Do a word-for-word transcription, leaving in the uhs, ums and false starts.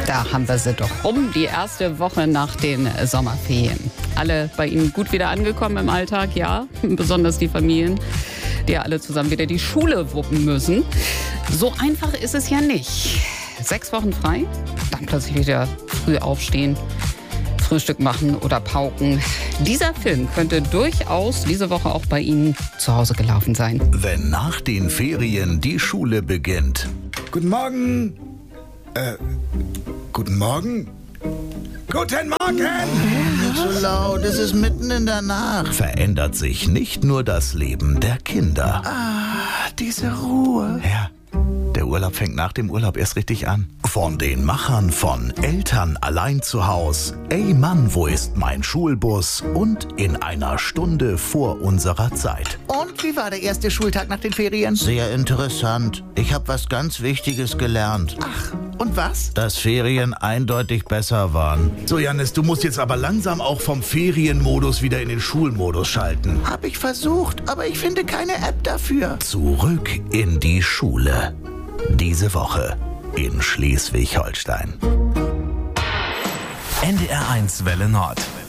Da haben wir sie doch rum, die erste Woche nach den Sommerferien. Alle bei Ihnen gut wieder angekommen im Alltag, ja, besonders die Familien, die ja alle zusammen wieder die Schule wuppen müssen. So einfach ist es ja nicht. Sechs Wochen frei, dann plötzlich wieder früh aufstehen, Frühstück machen oder pauken. Dieser Film könnte durchaus diese Woche auch bei Ihnen zu Hause gelaufen sein. Wenn nach den Ferien die Schule beginnt. Guten Morgen. Äh, guten Morgen. Guten Morgen! Nicht so laut, es ist mitten in der Nacht. Verändert sich nicht nur das Leben der Kinder. Ah, diese Ruhe. Ja, der Urlaub fängt nach dem Urlaub erst richtig an. Von den Machern von Eltern allein zu Haus, Ey Mann, wo ist mein Schulbus und In einer Stunde vor unserer Zeit. Und wie war der erste Schultag nach den Ferien? Sehr interessant. Ich habe was ganz Wichtiges gelernt. Ach, und was? Dass Ferien eindeutig besser waren. So, Jannis, du musst jetzt aber langsam auch vom Ferienmodus wieder in den Schulmodus schalten. Hab ich versucht, aber ich finde keine App dafür. Zurück in die Schule. Diese Woche in Schleswig-Holstein. N D R eins Welle Nord.